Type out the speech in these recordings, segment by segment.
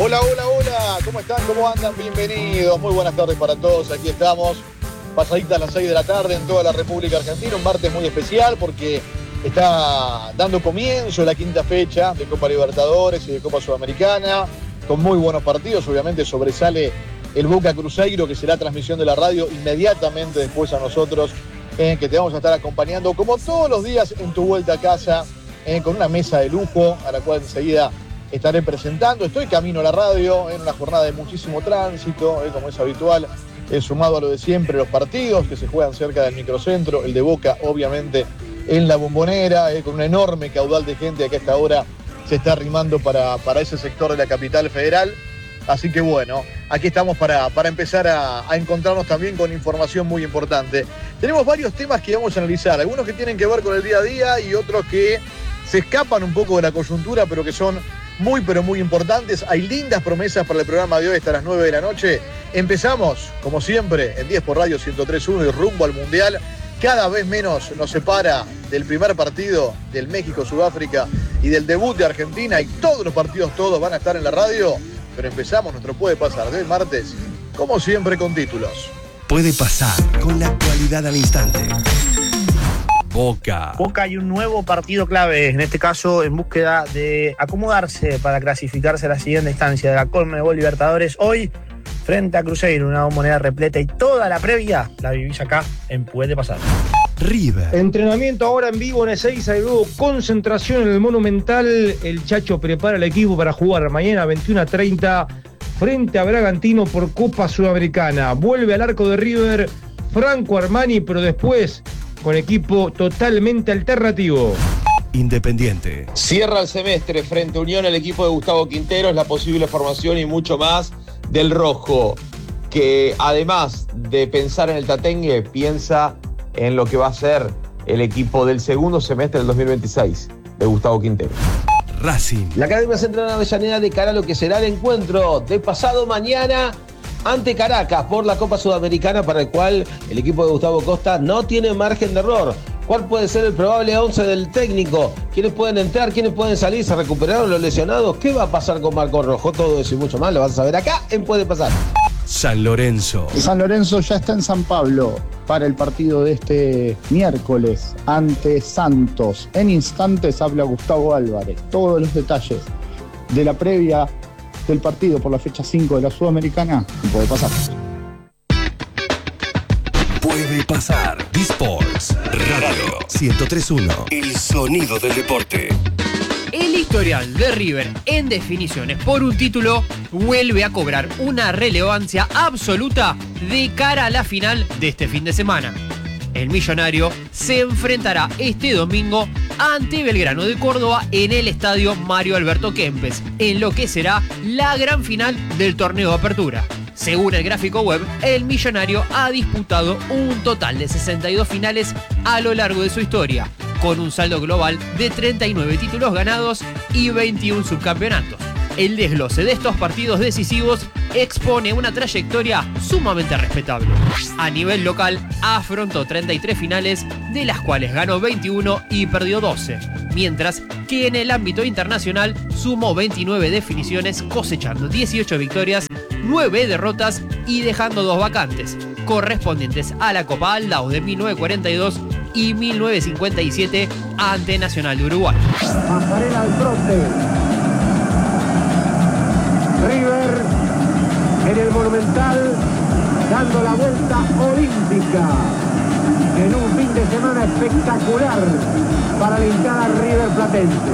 Hola, hola, hola, ¿cómo están? ¿Cómo andan? Bienvenidos, muy buenas tardes para todos, aquí estamos, pasaditas las 6 de la tarde en toda la República Argentina, un martes muy especial porque está dando comienzo la quinta fecha de Copa Libertadores y de Copa Sudamericana, con muy buenos partidos, obviamente sobresale el Boca Cruzeiro, que será transmisión de la radio inmediatamente después a nosotros, que te vamos a estar acompañando como todos los días en tu vuelta a casa, con una mesa de lujo, a la cual enseguida estaré presentando. Estoy camino a la radio en una jornada de muchísimo tránsito, como es habitual, sumado a lo de siempre, los partidos que se juegan cerca del microcentro, el de Boca obviamente en la Bombonera, con un enorme caudal de gente que a esta hora se está arrimando para ese sector de la capital federal. Así que bueno, aquí estamos para empezar a encontrarnos también con información muy importante. Tenemos varios temas que vamos a analizar, algunos que tienen que ver con el día a día y otros que se escapan un poco de la coyuntura, pero que son muy pero muy importantes. Hay lindas promesas para el programa de hoy hasta las 9 de la noche. Empezamos, como siempre, en 10 por Radio 103.1 y rumbo al Mundial. Cada vez menos nos separa del primer partido del México-Sudáfrica y del debut de Argentina, y todos los partidos todos van a estar en la radio. Pero empezamos nuestro Puede Pasar de hoy martes, como siempre, con títulos. Puede Pasar, con la actualidad al instante. Boca hay un nuevo partido clave, en este caso en búsqueda de acomodarse para clasificarse a la siguiente instancia de la Conmebol Libertadores. Hoy, frente a Cruzeiro, una moneda repleta, y toda la previa la vivís acá en Puede Pasar. River. Entrenamiento ahora en vivo en Ezeiza y luego concentración en el Monumental. El Chacho prepara el equipo para jugar mañana 21:30 frente a Bragantino por Copa Sudamericana. Vuelve al arco de River Franco Armani, pero después con equipo totalmente alternativo. Independiente. Cierra el semestre frente a Unión el equipo de Gustavo Quinteros, la posible formación y mucho más del rojo, que además de pensar en el Tatengue, piensa en lo que va a ser el equipo del segundo semestre del 2026 de Gustavo Quinteros. Racing. La Academia Central de Avellaneda de cara a lo que será el encuentro de pasado mañana ante Caracas por la Copa Sudamericana, para el cual el equipo de Gustavo Costa no tiene margen de error. ¿Cuál puede ser el probable 11 del técnico? ¿Quiénes pueden entrar? ¿Quiénes pueden salir? ¿Se recuperaron los lesionados? ¿Qué va a pasar con Marco Rojo? Todo eso y mucho más lo vas a saber acá en Puede Pasar. San Lorenzo. San Lorenzo ya está en San Pablo para el partido de este miércoles ante Santos. En instantes habla Gustavo Álvarez. Todos los detalles de la previa del partido por la fecha 5 de la Sudamericana Puede Pasar. Puede Pasar. D-Sports Radio 103.1. El sonido del deporte. El historial de River en definiciones por un título vuelve a cobrar una relevancia absoluta de cara a la final de este fin de semana. El millonario se enfrentará este domingo ante Belgrano de Córdoba en el estadio Mario Alberto Kempes, en lo que será la gran final del torneo de apertura. Según el gráfico web, el millonario ha disputado un total de 62 finales a lo largo de su historia, con un saldo global de 39 títulos ganados y 21 subcampeonatos. El desglose de estos partidos decisivos expone una trayectoria sumamente respetable. A nivel local, afrontó 33 finales, de las cuales ganó 21 y perdió 12, mientras que en el ámbito internacional sumó 29 definiciones, cosechando 18 victorias, 9 derrotas y dejando 2 vacantes, correspondientes a la Copa Aldao de 1942 y 1957 ante Nacional de Uruguay. Pasarela al fronte. River en el Monumental, dando la vuelta olímpica en un fin de semana espectacular para la hinchada River platense.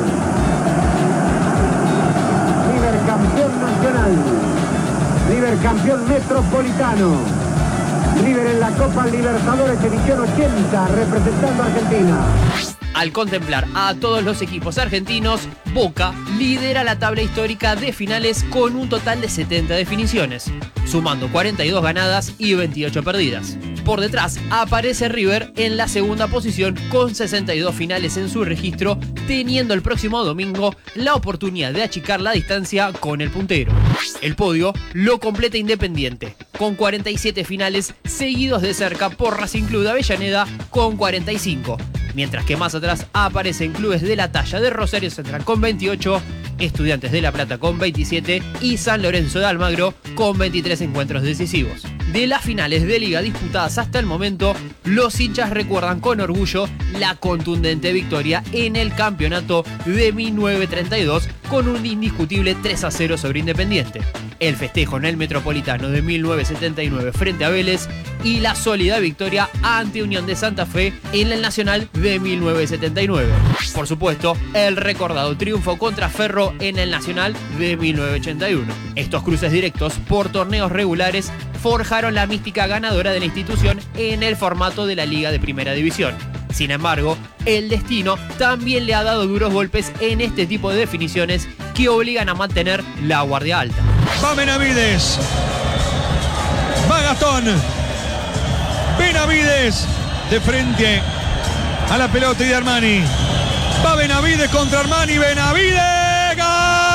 River campeón nacional, River campeón metropolitano, River en la Copa Libertadores edición 80 representando a Argentina. Al contemplar a todos los equipos argentinos, Boca lidera la tabla histórica de finales con un total de 70 definiciones, sumando 42 ganadas y 28 perdidas. Por detrás aparece River en la segunda posición con 62 finales en su registro, teniendo el próximo domingo la oportunidad de achicar la distancia con el puntero. El podio lo completa Independiente, con 47 finales, seguidos de cerca por Racing Club de Avellaneda con 45. Mientras que más atrás aparecen clubes de la talla de Rosario Central con 28 Estudiantes de La Plata con 27 y San Lorenzo de Almagro con 23 encuentros decisivos. De las finales de liga disputadas hasta el momento, los hinchas recuerdan con orgullo la contundente victoria en el campeonato de 1932 con un indiscutible 3-0 sobre Independiente, el festejo en el Metropolitano de 1979 frente a Vélez y la sólida victoria ante Unión de Santa Fe en el Nacional de 1979. Por supuesto, el recordado triunfo contra Ferro en el Nacional de 1981. Estos cruces directos por torneos regulares forjaron la mística ganadora de la institución en el formato de la Liga de Primera División. Sin embargo, el destino también le ha dado duros golpes en este tipo de definiciones que obligan a mantener la guardia alta. Va Benavides. Va Gastón. Benavides de frente a la pelota y de Armani. Va Benavides contra Armani. Benavides. ¡Gol!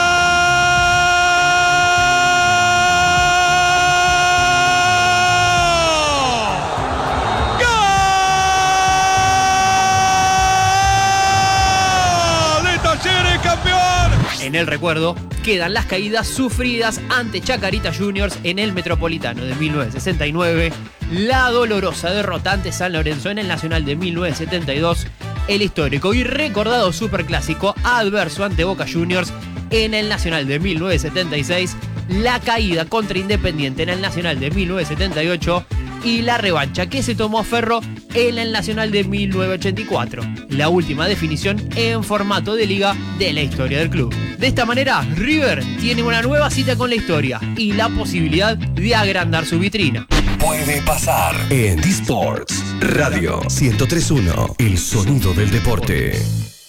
En el recuerdo quedan las caídas sufridas ante Chacarita Juniors en el Metropolitano de 1969, la dolorosa derrota ante San Lorenzo en el Nacional de 1972, el histórico y recordado superclásico adverso ante Boca Juniors en el Nacional de 1976, la caída contra Independiente en el Nacional de 1978 y la revancha que se tomó Ferro en el Nacional de 1984, la última definición en formato de liga de la historia del club. De esta manera, River tiene una nueva cita con la historia y la posibilidad de agrandar su vitrina. Puede pasar en D-Sports Radio 103.1, el sonido del deporte.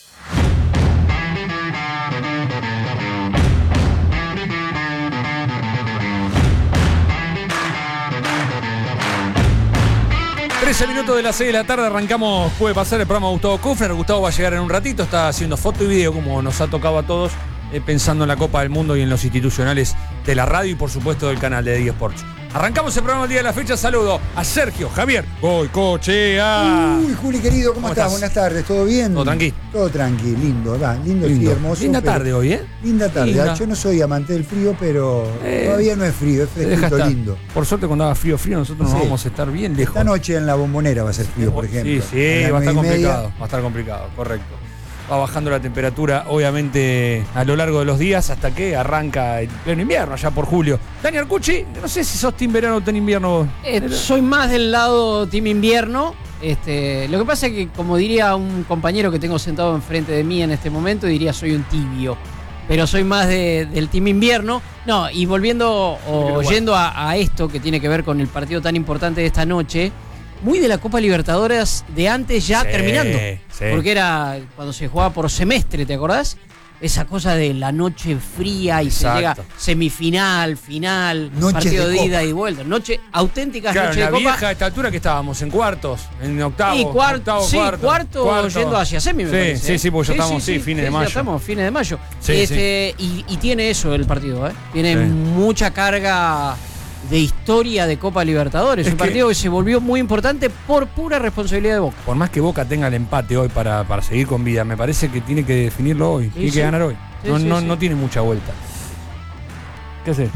Minutos de las 6 de la tarde arrancamos. Puede pasar el programa Gustavo Kufner. Gustavo va a llegar en un ratito, está haciendo foto y video como nos ha tocado a todos, pensando en la Copa del Mundo y en los institucionales de la radio y por supuesto del canal de D-Sports. Arrancamos el programa el día de la fecha. Saludo a Sergio Javier Goicoechea. Uy, Juli querido, ¿cómo estás? Buenas tardes, ¿todo bien? Todo tranqui. Todo tranqui, lindo, sí, hermoso. Linda tarde hoy, ¿eh? Linda tarde. Linda. Yo no soy amante del frío, pero todavía no es frío, es fresquito, lindo. Por suerte cuando haga frío, nosotros nos vamos a estar bien lejos. Esta noche en la Bombonera va a ser frío, por ejemplo. Sí, va a estar complicado. Va a estar complicado, correcto. Va bajando la temperatura, obviamente, a lo largo de los días hasta que arranca el pleno invierno, allá por julio. Dani Arcucci, no sé si sos team verano o team invierno. Soy más del lado team invierno. Lo que pasa es que, como diría un compañero que tengo sentado enfrente de mí en este momento, diría soy un tibio. Pero soy más del team invierno. No, y volviendo o yendo a esto que tiene que ver con el partido tan importante de esta noche, muy de la Copa Libertadores de antes ya terminando. Sí. Porque era cuando se jugaba por semestre, ¿te acordás? Esa cosa de la noche fría y se llega semifinal, final, noches partido de ida y vuelta. Auténticas noches de Copa. En la vieja, a esta altura que estábamos, en cuartos, en octavos. Y cuarto yendo hacia semi, me parece. Sí, porque ya estamos, fines de mayo. Ya estamos, fines de mayo. Sí. Y tiene eso el partido, ¿eh? Tiene mucha carga de historia de Copa Libertadores. Un partido que se volvió muy importante por pura responsabilidad de Boca. Por más que Boca tenga el empate hoy para seguir con vida, me parece que tiene que definirlo hoy. Tiene que ganar hoy. No tiene mucha vuelta. ¿Qué haces?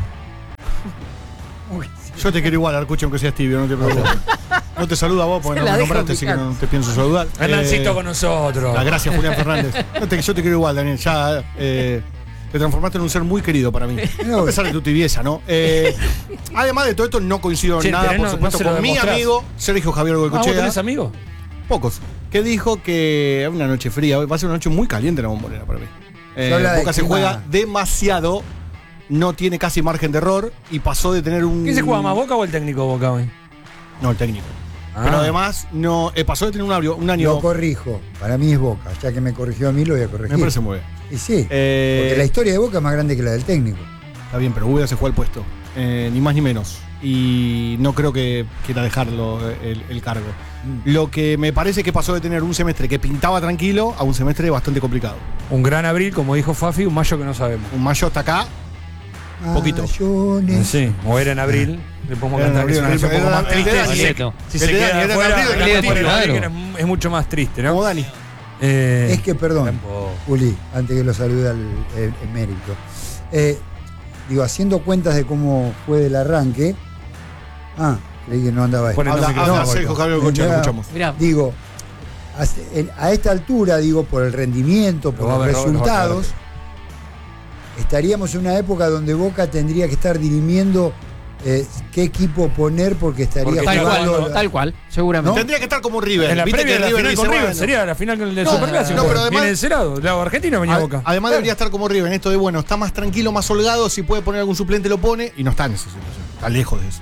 Yo te quiero igual, Arcucho, aunque seas tibio, no te preocupes. No te saluda vos porque no me nombraste, así que no te pienso saludar. Hernancito con nosotros. Gracias, Julián Fernández. Yo te quiero igual, Daniel. Ya te transformaste en un ser muy querido para mí. A pesar de tu tibieza, ¿no? Además de todo esto, no coincido en nada, por supuesto, con mi amigo Sergio Javier Goicoechea. ¿Vos tenés amigos? Pocos. Que dijo que una noche fría, va a ser una noche muy caliente en la Bombonera para mí. Boca se juega demasiado, no tiene casi margen de error y pasó de tener un... ¿Quién se juega más, Boca o el técnico Boca hoy? No, el técnico. Pero además no pasó de tener un año... Lo corrijo, para mí es Boca, ya que me corrigió a mí lo voy a corregir. Me parece muy bien. Y sí, porque la historia de Boca es más grande que la del técnico. Está bien, pero Ubeda se juega el puesto, ni más ni menos. Y no creo que quiera dejarlo el cargo. Lo que me parece que pasó de tener un semestre que pintaba tranquilo a un semestre bastante complicado. Un gran abril, como dijo Fafi, un mayo que no sabemos. Un mayo hasta acá, poquito. Sí, o era en abril. Le podemos cantar que es una canción un poco más triste. Si se queda afuera, es mucho más triste, ¿no? Como Dani. Es que, perdón, Juli, antes que lo salude el emérito. Digo, haciendo cuentas de cómo fue el arranque. Creí que no andaba ahí. Escuchamos. Digo, a esta altura, digo, por el rendimiento, por los resultados, estaríamos en una época donde Boca tendría que estar dirimiendo qué equipo poner porque estaría jugando. Tal cual, seguramente. Tendría que estar como River. En la ¿Viste previa que de la River final con dice, River sería la final del Superclásico. pero además, viene de ese lado, del lado argentino venía Boca. Además debería estar como River en esto de, bueno, está más tranquilo, más holgado, si puede poner algún suplente lo pone, y no está en esa situación. Está lejos de eso.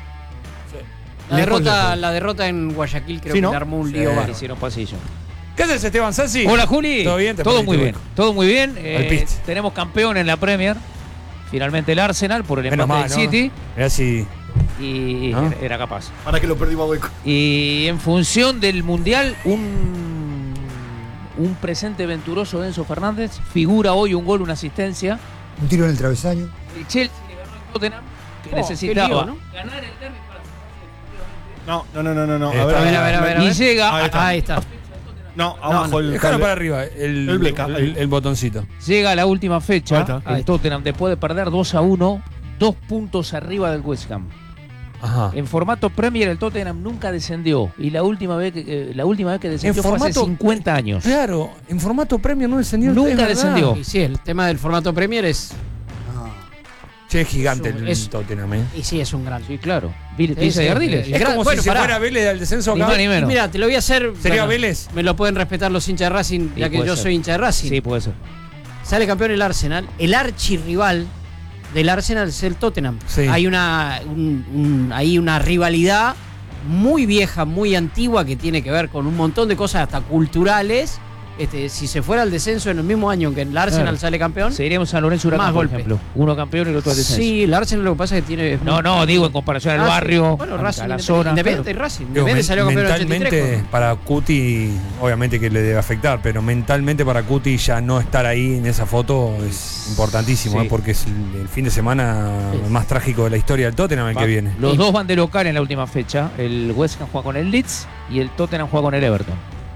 La derrota en Guayaquil creo que le armó un lío. Hicieron pasillo. ¿Qué haces, Esteban Sassi? Hola, Juli. ¿Todo bien? Todo muy bien. Todo muy bien. Tenemos campeón en la Premier. Finalmente el Arsenal por el empate del City. Era así. Y era capaz. Para que lo perdimos a Boico. Y en función del Mundial, un presente venturoso de Enzo Fernández. Figura hoy un gol, una asistencia. Un tiro en el travesaño. El Chelsea le ganó al Tottenham, que necesitaba ganar el derbi para... No. A ver. Y llega... Ahí está. No, abajo el para arriba, el botoncito. Llega la última fecha. El Tottenham, después de perder 2-1, 2 puntos arriba del West Ham. Ajá. En formato Premier el Tottenham nunca descendió. Y la última vez que descendió fue hace 50 años. Claro, en formato Premier no descendió. Nunca descendió. Y sí, el tema del formato Premier es... Che, es gigante el Tottenham, Y sí, es un gran. Sí, claro. Villa de Ardiles. Es como si se fuera Vélez al descenso acá. Ni más ni menos. Mira, te lo voy a hacer. ¿Sería Vélez? Me lo pueden respetar los hinchas de Racing, ya que yo soy hincha de Racing. Sí, puede ser. Sale campeón el Arsenal. El archirrival del Arsenal es el Tottenham. Sí. Hay hay una rivalidad muy vieja, muy antigua, que tiene que ver con un montón de cosas hasta culturales. Si se fuera al descenso en el mismo año que el Arsenal sale campeón, seguiríamos San Lorenzo Huracán, por ejemplo. Uno campeón y el otro al descenso. Sí, el Arsenal lo que pasa es que tiene... No, digo en comparación al barrio, bueno, a la zona. Independiente Racing. Independiente salió campeón en el 83. Mentalmente para Cuti, obviamente que le debe afectar, pero mentalmente para Cuti ya no estar ahí en esa foto es importantísimo, porque es el fin de semana más trágico de la historia del Tottenham el que viene. Los dos van de local en la última fecha. El West Ham juega con el Leeds y el Tottenham juega con el Everton.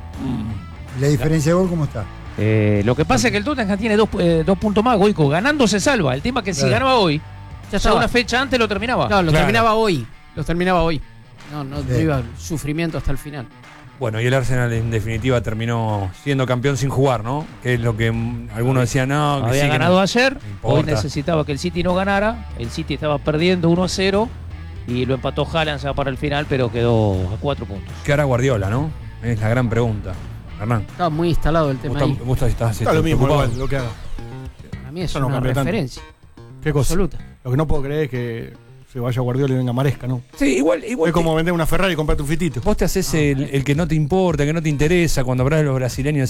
¿La diferencia de gol cómo está? Lo que pasa es que el Tottenham tiene 2 puntos más, Goico. Ganando se salva. El tema es que si ganaba hoy, ya una fecha antes lo terminaba. Claro, terminaba hoy. Los terminaba hoy. No iba sufrimiento hasta el final. Bueno, y el Arsenal en definitiva terminó siendo campeón sin jugar, ¿no? Que es lo que algunos decían, no, que había sí, ganado ayer, no hoy necesitaba que el City no ganara. El City estaba perdiendo 1-0 y lo empató Haaland, se va para el final, pero quedó a 4 puntos. ¿Qué hará Guardiola, no? Es la gran pregunta. Hernán. Estaba muy instalado el tema ahí. Está lo mismo, igual, lo que haga. Para mí es una referencia. ¿Qué cosa? Absoluta. Lo que no puedo creer es que se vaya Guardiola y venga Maresca, ¿no? Sí, igual es como vender una Ferrari y comprarte un fitito. Vos te haces el que no te importa, que no te interesa, cuando hablas de los brasileños,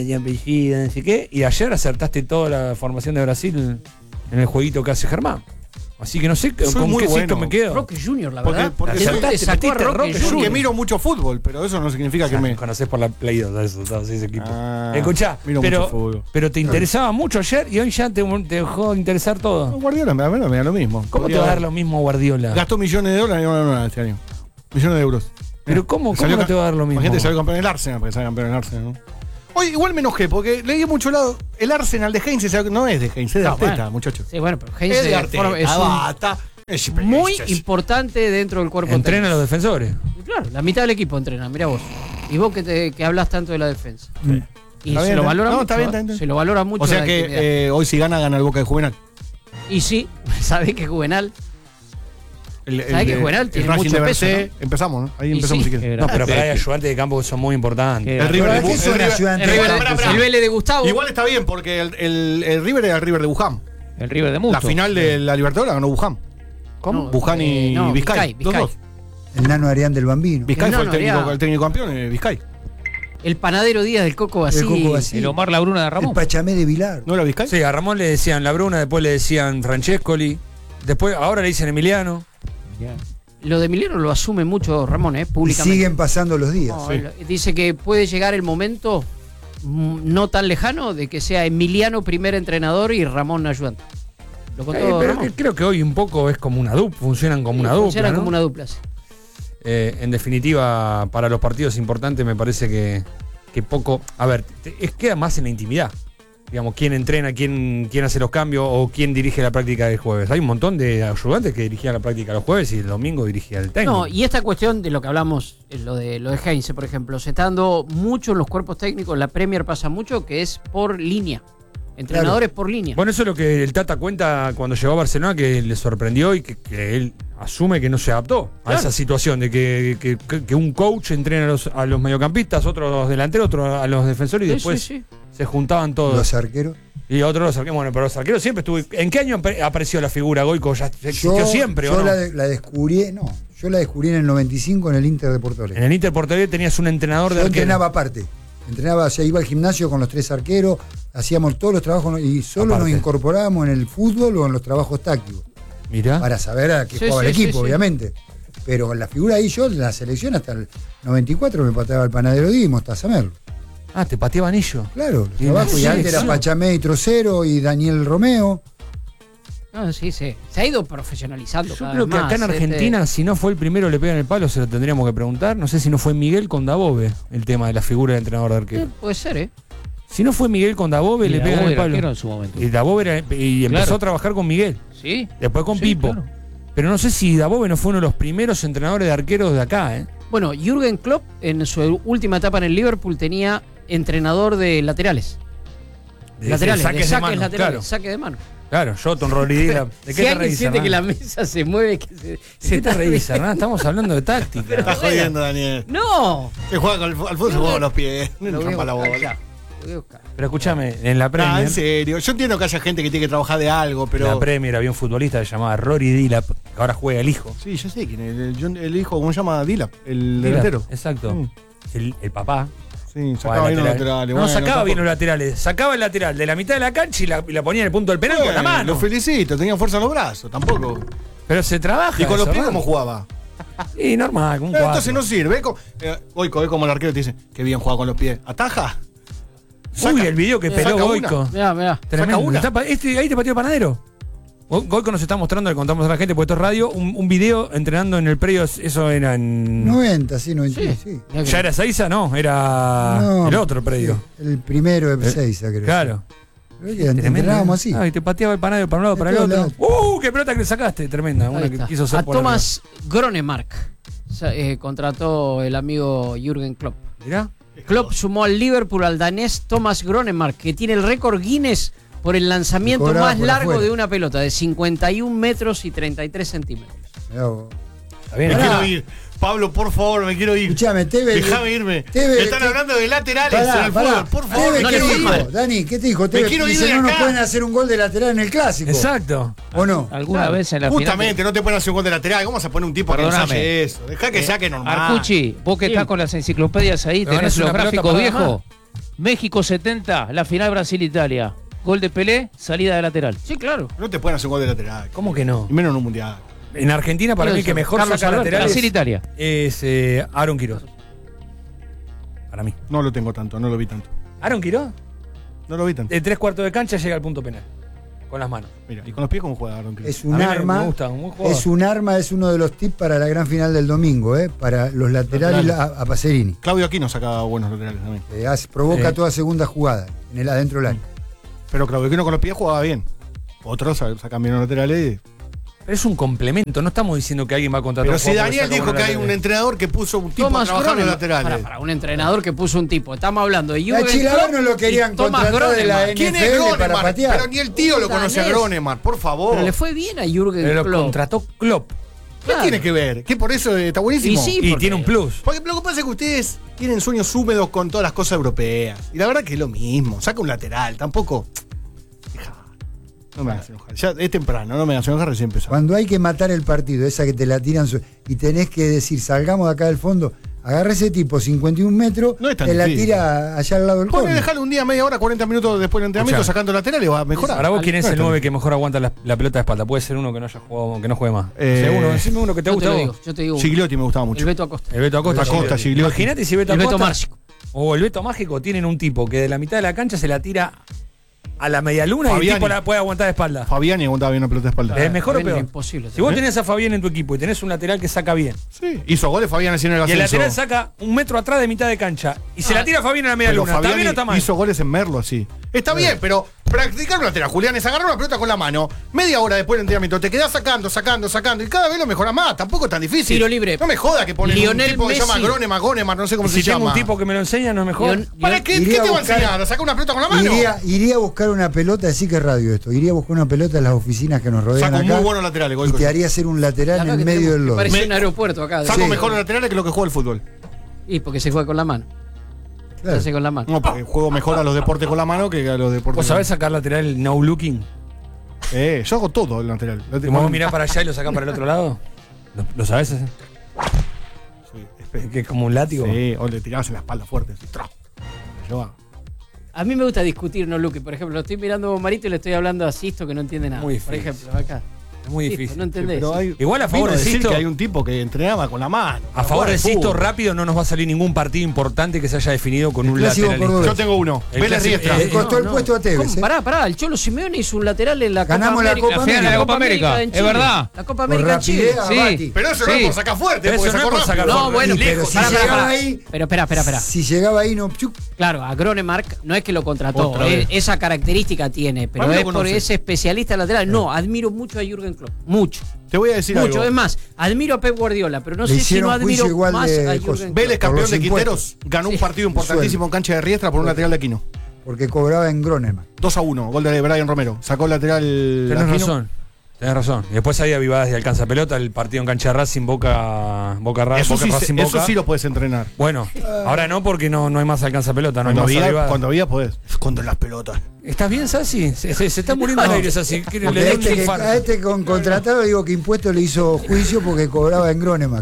no sé qué, y ayer acertaste toda la formación de Brasil en el jueguito que hace Germán. Así que no sé con qué sitio me quedo. Roque Junior, la verdad. Porque sacó a Roque Junior. Porque miro mucho fútbol, pero eso no significa que me conocés por la Play 2 ese equipo. Escuchá, pero te interesaba mucho ayer y hoy ya te dejó de interesar todo. Guardiola me da lo mismo. ¿Cómo te va a dar lo mismo a Guardiola? Gastó millones de dólares y no ganó nada este año. Millones de euros. Pero ¿cómo no te va a dar lo mismo? La gente salió campeón en el Arsenal, porque salió campeón en el Arsenal, ¿no? Oye, igual me enojé, porque leí mucho lado. El Arsenal de Heinz no es de Heinz, es de Arteta, muchachos. Sí, bueno, pero Heinz es de Arteta. Es muy importante dentro del cuerpo. Entrena a los defensores. Claro, la mitad del equipo entrena, mirá vos. Y vos que hablas tanto de la defensa. Sí. Y se lo valora mucho. Está bien. Se lo valora mucho. O sea que hoy si gana el Boca de Juvenal. Y sí, sabés que Juvenal. ¿Sabés que Juvenal tiene mucho peso? Empezamos, ¿no? Ahí empezamos si quieres. No, pero hay ayudantes de campo que son muy importantes. El River el Vélez de Gustavo. Igual está bien, porque el River era el River de Wuhan. El River de Musto. La final de la Libertadores ganó Wuhan. ¿Cómo? Wuhan y Vizcay. Dos. El nano Arián del Bambino. Vizcay fue el técnico campeón, Vizcay. El panadero Díaz del Coco Basile. El Omar Labruna de Ramón. El Pachamé de Vilar. ¿No era Vizcay? Sí, a Ramón le decían Labruna, después le decían Francescoli, después ahora le dicen Emiliano. Lo de Emiliano lo asume mucho Ramón, públicamente. Y siguen pasando los días. No, dice que puede llegar el momento no tan lejano de que sea Emiliano primer entrenador y Ramón ayudante. Lo contó pero Ramón. creo que hoy un poco es como una dupla, funcionan como una dupla. Funcionan como una dupla, sí. En definitiva, para los partidos importantes me parece que poco. A ver, queda más en la intimidad. digamos, quién entrena, quién hace los cambios o quién dirige la práctica del jueves. Hay un montón de ayudantes que dirigían la práctica los jueves y el domingo dirigía el técnico. No, y esta cuestión de lo que hablamos, lo de Heinze, por ejemplo, se está dando mucho en los cuerpos técnicos, la Premier pasa mucho, que es por línea. Entrenadores por línea. Bueno, eso es lo que el Tata cuenta cuando llegó a Barcelona, que le sorprendió y que él asume que no se adaptó a esa situación de que un coach entrena a los mediocampistas, otros a los delanteros, otros a los defensores y después se juntaban todos. Los arqueros. Y otros los arqueros. Bueno, pero los arqueros siempre estuvo. ¿En qué año apareció la figura Goico? ¿Ya existió siempre o no? La descubrí, yo la descubrí en el 95 en el Inter de Porto Alegre. En el Inter de Porto Alegre tenías un entrenador de arqueros. Yo entrenaba aparte. Entrenaba, o sea, iba al gimnasio con los 3 arqueros, hacíamos todos los trabajos y solo nos incorporábamos en el fútbol o en los trabajos tácticos. Mirá. Para saber a qué jugaba el equipo, obviamente. Pero con la figura ahí, yo en la selección hasta el 94 me pateaba el Panadero Di y Mostaza Merlo. Ah, te pateaban ellos. Claro, trabajo, y antes era Pachamé y Trocero y Daniel Romeo. No, sí. Se ha ido profesionalizando. Yo creo que acá en Argentina, si no fue el primero le pegan el palo, se lo tendríamos que preguntar. No sé si no fue Miguel con Dabove el tema de la figura de entrenador de arquero. Puede ser, Si no fue Miguel con Dabove, le pegan el palo. En su momento. Y Dabove empezó a trabajar con Miguel. Sí. Después con Pipo. Claro. Pero no sé si Dabove no fue uno de los primeros entrenadores de arqueros de acá, Bueno, Jürgen Klopp en su última etapa en el Liverpool tenía entrenador de laterales. Laterales, saques de mano, laterales, claro. saque de mano. Claro, Jotton, Rodri Dila. ¿De qué te reís, siente Hernán? que la mesa se mueve, que ¿Qué te reís, Hernán? Estamos hablando de táctica. Estás jodiendo, Daniel. ¡No! Se juega al fútbol, se juega con los pies. No trampa la bola. Pero escúchame, en la Premier. En serio. Yo entiendo que haya gente que tiene que trabajar de algo, pero. En la Premier había un futbolista que se llamaba Rory Dillap, que ahora juega el hijo. Sí, yo sé quién es. El hijo, ¿cómo se llama? Dillap, el delantero. Exacto. El papá. Sí, sacaba bien los laterales. No, sacaba bien los laterales. Sacaba el lateral de la mitad de la cancha y la ponía en el punto del penal con la mano. Lo felicito, tenía fuerza en los brazos, tampoco. Pero se trabaja. ¿Y con los pies cómo jugaba? Y normal, como un entonces no sirve. Goico, ve como el arquero te dice, qué bien juega con los pies. ¿Ataja? Uy, el video que peló Goico. Mirá. Tremendo. Ahí te pateó Panadero. Goico nos está mostrando, le contamos a la gente, porque esto es radio, un video entrenando en el predio, eso era en... 90, sí. ¿Ya era Seiza? No, era el otro predio. El primero de Seiza, creo. Claro. Entrenábamos así. Y te pateaba el Panadero para un lado, para el otro. ¡Qué pelota que le sacaste! Tremenda, una que quiso ser a Thomas Gronemark contrató el amigo Jürgen Klopp. ¿Mirá? Klopp sumó al Liverpool al danés Thomas Gronemark, que tiene el récord Guinness por el lanzamiento más largo de una pelota, de 51 metros y 33 centímetros. Me quiero ir. Pablo, por favor, me quiero ir. Escuchame, Tevez. Déjame irme. Me están hablando de laterales en el fútbol, por favor. Tevez, ¿qué te dijo? Dani, ¿qué te dijo? Tevez dice, no nos pueden hacer un gol de lateral en el clásico. Exacto. ¿O no? Alguna vez en la Justamente, final no te pueden hacer un gol de lateral. ¿Cómo vas a poner un tipo que ensaye eso? Deja que saque normal. Arcucci, vos que estás con las enciclopedias ahí, tenés los gráficos viejos. México 70, la final Brasil-Italia. Gol de Pelé, salida de lateral. Sí, claro. No te pueden hacer un gol de lateral. ¿Cómo que no? Y menos en un mundial. En Argentina, para mí, el que mejor saca laterales Brasil-Italia es Aaron Quiroz. Para mí. No lo tengo tanto, no lo vi tanto. ¿Aaron Quiroz? No lo vi tanto. De 3/4 de cancha llega al punto penal. Con las manos. Mira, ¿y con los pies cómo juega Aaron Quiroz? Es un arma. Me gusta, muy jugador. Es un arma, es uno de los tips para la gran final del domingo, para los laterales a Pacerini. Claudio Aquino sacaba buenos laterales también. Provoca toda segunda jugada en el adentro del área. Pero Claudio Aquino con los pies jugaba bien. Otros sacan bien los laterales. Pero es un complemento, no estamos diciendo que alguien va a contratar. Pero si Daniel dijo que hay un entrenador que puso un tipo a trabajar los laterales. Para un entrenador que puso un tipo. Estamos hablando de Jürgen Klopp. No lo querían contratar de la NFL. ¿Quién es Gronemark? Pero ni el tío lo conoce a Gronemark, por favor. Pero le fue bien a Jürgen Klopp. Lo contrató Klopp. ¿Qué tiene que ver? ¿Qué por eso está buenísimo? Y tiene un plus. Porque lo que pasa es que ustedes tienen sueños húmedos con todas las cosas europeas. Y la verdad que es lo mismo. Saca un lateral, tampoco. No me hagas enojar. Ya es temprano, no me hagas enojar, recién empezó. Cuando hay que matar el partido, esa que te la tiran y tenés que decir, salgamos de acá del fondo, agarra ese tipo 51 metros, te la tira allá al lado del córner. Dejarle un día, media hora, 40 minutos después del entrenamiento sacando lateral y va a mejorar. Para vos, ¿quién es el 9 que mejor aguanta la pelota de espalda? Puede ser uno que no haya jugado, que no juegue más. Decime uno que te gusta. Yo te digo. Gigliotti me gustaba mucho. El Beto Acosta. El Beto Acosta, Gigliotti. Imagínate si Beto Acosta. El Beto Mágico. O el Beto Mágico tienen un tipo que de la mitad de la cancha se la tira a la medialuna y el tipo la puede aguantar de espalda. Fabiani aguantaba bien una pelota de espalda. ¿Es mejor o peor? Imposible. Si vos tenés a Fabián en tu equipo y tenés un lateral que saca bien. Sí. Hizo goles Fabián así en el ascenso. Y el lateral saca un metro atrás de mitad de cancha. Y se la tira Fabián a la medialuna. ¿Está bien o está mal? Hizo goles en Merlo así. Está bien, pero practicar un lateral, Julián, es agarrar una pelota con la mano. Media hora después del entrenamiento te quedás sacando. Y cada vez lo mejorás más. Tampoco es tan difícil. Tiro libre. No me joda que ponen un tipo que se llama Gónemar, no sé cómo se llama. Si tengo un tipo que me lo enseña, no es mejor. ¿Para qué te va a enseñar? ¿A sacar una pelota con la mano? Iría a buscar una pelota, así que radio esto. Iría a buscar una pelota en las oficinas que nos rodean Saco acá. muy buenos laterales. Y te haría hacer un lateral en el medio del lodo. Parece un aeropuerto acá. Saco mejor los laterales que lo que juega el fútbol. Y porque se juega con la mano. Claro. Se hace con la mano. No, porque juego mejor a los deportes con la mano que a los deportes. ¿Vos sabés sacar lateral no looking? Yo hago todo el lateral. ¿Vos mirás para allá y lo sacás para el otro lado? ¿Lo sabés hacer? Sí, que es como un látigo. Sí, o le tirabas en la espalda fuerte. Así, A mí me gusta discutir, no Luque. Por ejemplo, lo estoy mirando a Marito y le estoy hablando a Sisto que no entiende nada. Muy por difícil. ejemplo, acá. Es muy Sisto, difícil. no entendés. Igual a favor de Sisto, que hay un tipo que entrenaba con la mano. A favor de Sisto, rápido no nos va a salir ningún partido importante que se haya definido con un lateral. Yo tengo uno. Vélez Riestra. Le costó el puesto a Tevez. Pará. El Cholo Simeone hizo un lateral en la Ganamos Copa la Copa América. América. La Copa América, en es Chile. verdad. La Copa América en Chile. Sí. Pero eso no es por sacar fuerte, Pero porque eso no sacó es por sacar rápido. No, bueno, pero si llegaba ahí. Pero espera. Si llegaba ahí, no. Claro, a Gronemark no es que lo contrató, Otra vez. esa característica tiene, pero Pablo es conoce. porque es especialista lateral. No, admiro mucho a Jürgen Klopp, mucho. Te voy a decir Mucho, algo. es más, admiro a Pep Guardiola, pero no Le sé si hicieron no admiro juicio igual más de a cosas. Jürgen Klopp. Vélez, Por campeón los de impuestos. Quinteros, ganó un partido importantísimo en cancha de Riestra por un lateral de Aquino. Porque cobraba en Groneman. 2-1, gol de Brian Romero. Sacó el lateral. Tenés razón. Y después hay avivadas de alcanza pelota, el partido en cancha de Racing, Boca Eso Racing Boca. sí lo puedes entrenar. Bueno, ahora no porque no hay más alcanza pelota, no hay más avivadas. Cuando había podés. Contra las pelotas. ¿Estás bien, Sassi? Se está muriendo al aire, Sassi. Le Porque dio un infarto. a este con contratado digo que Impuesto le hizo juicio porque cobraba en Groneman.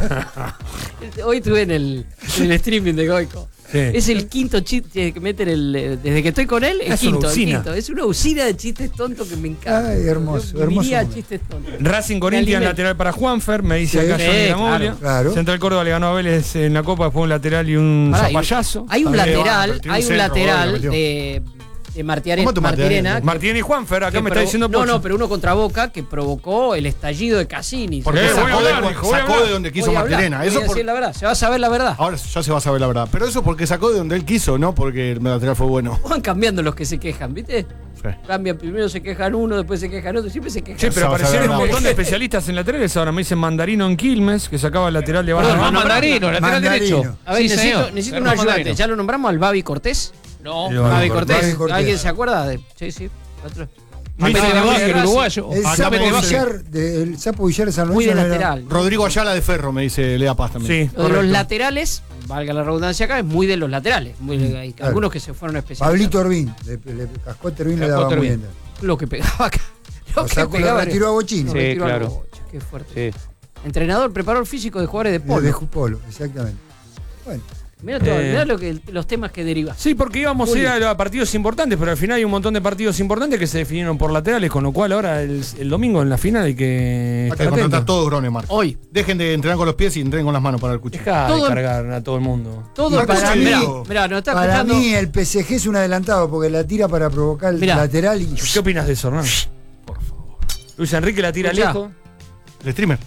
Hoy estuve en el streaming de Goico. Sí. Es el quinto chiste que meten desde que estoy con él, el Es una quinto. usina. Es una usina de chistes tontos que me encanta. Ay, hermoso, Yo hermoso vivía momento. chistes tontos. Racing Corinthians, Me lateral para Juanfer, me dice Sí. acá Johnny Sí, Lamoglia. claro. Central Córdoba le ganó a Vélez en la Copa, después un lateral y un Pará, zapallazo. Hay un También, lateral, bueno, pero hay tiene un un centro, lateral bueno, de ¿Cómo te Martirena. Martín y Juanfer, acá que me está diciendo No, Pocho. no, pero uno contra Boca que provocó el estallido de Cassini. Porque voy a sacó, hablar, dijo, voy a sacó hablar. de donde quiso Voy a hablar, Martirena. voy Eso a decir la verdad, se va a saber la verdad. Ahora ya se va a saber la verdad. Pero eso porque sacó de donde él quiso, no porque el lateral fue bueno. Van cambiando los que se quejan, ¿viste? Sí. Cambian, primero se quejan uno, después se quejan otro, siempre se quejan. Sí, pero Se va a aparecieron saber un la montón de especialistas en laterales. Ahora me dicen Mandarino en Quilmes, que sacaba el lateral de Perdón, Barra. Mandarino, lateral Mandarino. derecho. A ver, Sí, necesito señor. un Fernando ayudante. Mandarino. ¿Ya lo nombramos al Babi Cortés? No. Babi Cortés. Babi Cortés. ¿Alguien se acuerda? Sí. Otro. Me Mete dice de que Vázquez, Racing- uruguayo. El Acá Sapo me dice- Villar, el Sapo Villar de San Muy Lorenzo. de no era- lateral. Rodrigo Ayala de Ferro, me dice Lea Paz también. Sí, Lo de los correcto. laterales, valga la redundancia acá, es muy de los laterales. Hay claro. algunos que se fueron especialistas. Pablito Orbín. Cascote Orbín le daba Cascote muy Orbín. bien. Lo que pegaba acá. Lo Lo que sacó, lo pegaba. retiró a Bochini. Lo retiró a claro. Bocha, qué fuerte. Sí. Entrenador, preparador físico de jugadores de De polo. Polo, exactamente. Bueno, Mirá, los temas que deriva. Sí, porque íbamos a ir Julio. a partidos importantes, pero al final hay un montón de partidos importantes que se definieron por laterales, con lo cual ahora el domingo en la final hay que Hay estar que contratar atento. todo Gronemar. Hoy, Dejen de entrenar con los pies y entrenen con las manos para el cuchillo. Deja Todo- de cargar a todo el mundo. todo Y para para mí. mí- Mirá, nos está para escuchando. mí el PSG es un adelantado porque la tira para provocar el Mirá. lateral y. ¿Qué opinas de eso, Hernán? Por favor. Luis Enrique la tira Escuchá. lejos. El streamer.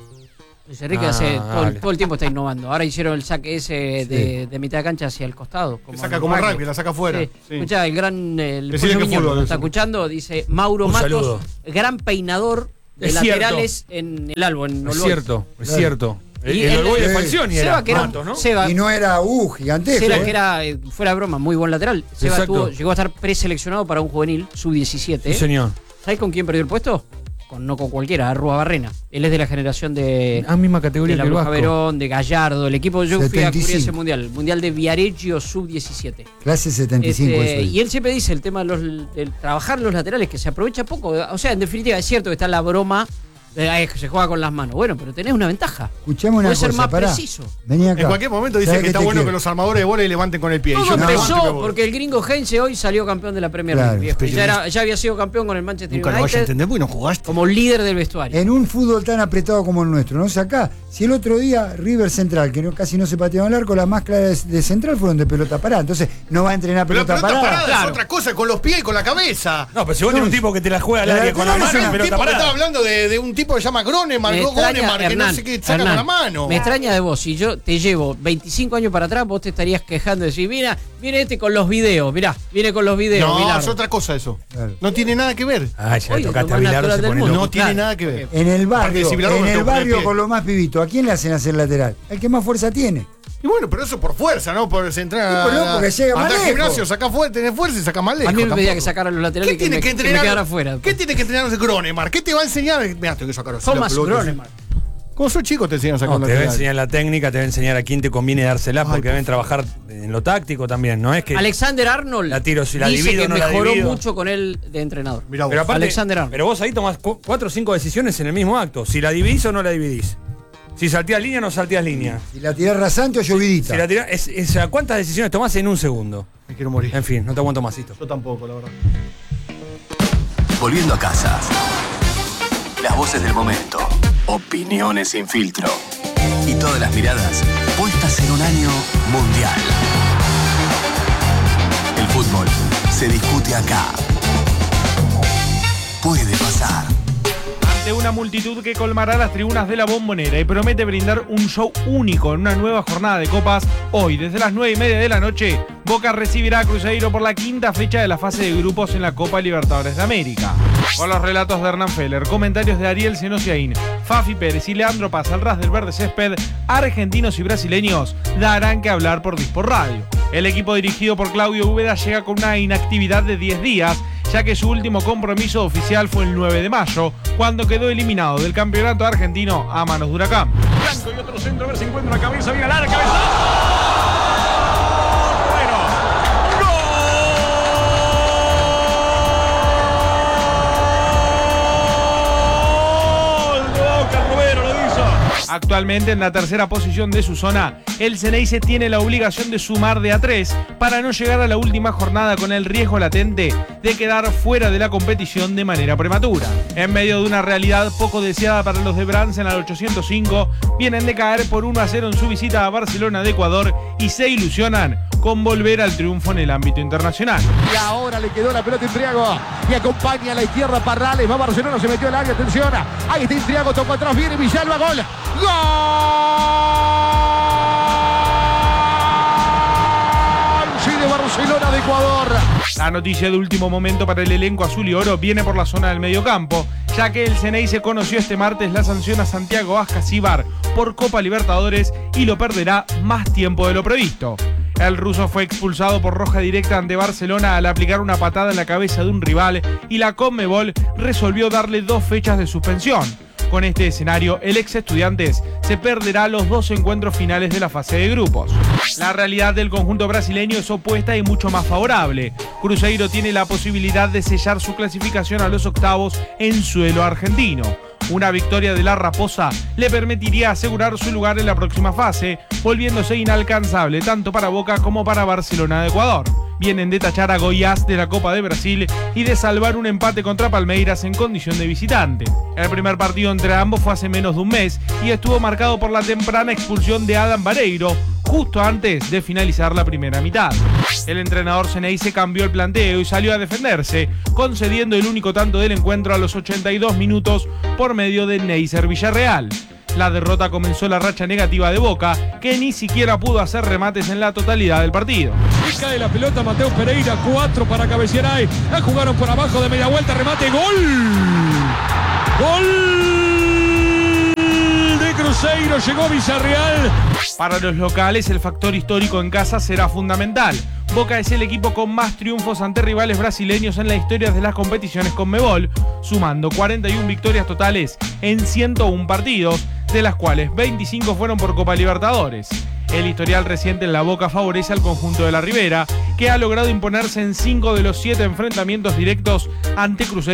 Luis Enrique vale. todo el tiempo está innovando. Ahora hicieron el saque ese de mitad de cancha hacia el costado. Que saca como rugby. rugby, la saca afuera. Sí. Sí. Escuchá, el gran el Decile Pollo que Miñón, fútbol nos está eso. escuchando, dice Mauro Un Matos, saludo. gran peinador de Es laterales en el Albo, en Es Olboy. cierto, es Claro. cierto. Y El el- Olboy de Sí. Falcioni Seba, era que era Matos, ¿no? Seba, Y no era gigantesco. Seba, que era, fuera de broma, muy buen lateral. Seba Exacto. llegó a estar preseleccionado para un juvenil, sub-17. Sí, señor. ¿Sabes con quién perdió el puesto? No con cualquiera, Arrua Barrena. Él es de la generación de Misma categoría de la que el Bruja Vasco. Verón, de Gallardo, el equipo. Yo fui a cubrir 75. ese mundial, el mundial de Viareggio sub-17. Clase 75. eso es. Y él siempre dice el tema de trabajar los laterales, que se aprovecha poco. O sea, en definitiva, es cierto que está la broma Se juega con las manos. Bueno, pero tenés una ventaja. Escuchame una cosa. Puede ser más pará. preciso. Vení acá. En cualquier momento dice que está bueno que los armadores de bola levanten con el pie. Todo empezó porque el gringo Heinze hoy salió campeón de la Premier League. Ya había sido campeón con el Manchester United. Nunca lo vaya a entender porque no jugaste. Como líder del vestuario. En un fútbol tan apretado como el nuestro, ¿no? Acá, si el otro día River Central, que casi no se pateaba el arco, las más claras de Central fueron de pelota parada. Entonces, no va a entrenar pelota parada. Claro. Es otra cosa, con los pies y con la cabeza. No, pero si vos tenés un tipo que te la juega al área con la mano, pelota parada. Estaba hablando de un tipo que se llama Gronemark, que no sé qué saca con la mano. Me extraña de vos, si yo te llevo 25 años para atrás, vos te estarías quejando de decir, mira este con los videos, viene con los videos. No, Bilardo. es otra cosa eso. Claro. No tiene nada que ver. Ya tocaste a Bilardo, se pone loco. No tiene nada que ver. En el barrio con los más pibitos, ¿a quién le hacen hacer lateral? El que más fuerza tiene. Y bueno, pero eso por fuerza, ¿no? Por entrar porque llega más lejos. Al gimnasio, saca fuerza, tenés fuerza y saca más lejos. A mí me pedía que sacara los laterales y que me quedara afuera. ¿Qué tiene que entrenar Gronemark? ¿Qué te va a enseñar? Mirá, tengo que sacar los Thomas Gronemark. Como soy chico te enseñan a sacar te deben enseñar la técnica, te deben enseñar a quién te conviene dársela, porque deben trabajar en lo táctico también, ¿no? Es que Alexander Arnold la tiro, si la dice divido, que no mejoró la mucho con él de entrenador. Mirá vos. Pero aparte, Alexander Arnold. Pero vos ahí tomás 4 o 5 decisiones en el mismo acto. Si la dividís o no la dividís. Si salteás línea o no salteás línea. Si la tirás rasante o llovidita. Si la tirás, ¿cuántas decisiones tomás en un segundo? Me quiero morir. En fin, no te aguanto más esto. Yo tampoco, la verdad. Volviendo a casa. Las voces del momento. Opiniones sin filtro. Y todas las miradas puestas en un año mundial. El fútbol se discute acá. Puede pasar. De una multitud que colmará las tribunas de la Bombonera y promete brindar un show único en una nueva jornada de copas. Hoy, desde las 9:30 de la noche, Boca recibirá a Cruzeiro por la quinta fecha de la fase de grupos en la Copa Libertadores de América. Con los relatos de Hernán Feller, comentarios de Ariel Senosiaín, Fafi Pérez y Leandro Paz al ras del verde césped, argentinos y brasileños darán que hablar por Disport Radio. El equipo dirigido por Claudio Úbeda llega con una inactividad de 10 días, ya que su último compromiso oficial fue el 9 de mayo, cuando quedó eliminado del campeonato argentino a manos de Huracán. Blanco y otro centro, a ver si encuentra la cabeza, viene larga, cabeza. Actualmente en la tercera posición de su zona, el Ceneice tiene la obligación de sumar de a 3 para no llegar a la última jornada con el riesgo latente de quedar fuera de la competición de manera prematura. En medio de una realidad poco deseada para los de Bransen al 805, vienen de caer por 1-0 en su visita a Barcelona de Ecuador y se ilusionan con volver al triunfo en el ámbito internacional. Y ahora le quedó la pelota a Intriago y acompaña a la izquierda Parrales, va Barcelona, se metió al área, atención, ahí está Intriago, tocó atrás, viene Villalba, gol. ¡Gol! Sí, de Barcelona de Ecuador. La noticia de último momento para el elenco azul y oro viene por la zona del mediocampo, ya que el Ceneice conoció este martes la sanción a Santiago Ascasíbar por Copa Libertadores y lo perderá más tiempo de lo previsto. El ruso fue expulsado por roja directa ante Barcelona al aplicar una patada en la cabeza de un rival y la Conmebol resolvió darle 2 fechas de suspensión. Con este escenario, el ex Estudiantes se perderá los 2 encuentros finales de la fase de grupos. La realidad del conjunto brasileño es opuesta y mucho más favorable. Cruzeiro tiene la posibilidad de sellar su clasificación a los octavos en suelo argentino. Una victoria de la Raposa le permitiría asegurar su lugar en la próxima fase, volviéndose inalcanzable tanto para Boca como para Barcelona de Ecuador. Vienen de tachar a Goiás de la Copa de Brasil y de salvar un empate contra Palmeiras en condición de visitante. El primer partido entre ambos fue hace menos de un mes y estuvo marcado por la temprana expulsión de Adam Vareiro, justo antes de finalizar la primera mitad. El entrenador Ceneice cambió el planteo y salió a defenderse, concediendo el único tanto del encuentro a los 82 minutos por medio de Neisser Villarreal. La derrota comenzó la racha negativa de Boca, que ni siquiera pudo hacer remates en la totalidad del partido. Y cae la pelota Mateo Pereira, 4 para cabecear ahí. La jugaron por abajo de media vuelta, remate, gol. Gol de Cruzeiro, llegó Villarreal. Para los locales, el factor histórico en casa será fundamental. Boca es el equipo con más triunfos ante rivales brasileños en la historia de las competiciones Conmebol, sumando 41 victorias totales en 101 partidos, de las cuales 25 fueron por Copa Libertadores. El historial reciente en la Boca favorece al conjunto de la Ribera, que ha logrado imponerse en 5 de los 7 enfrentamientos directos ante Cruzeiro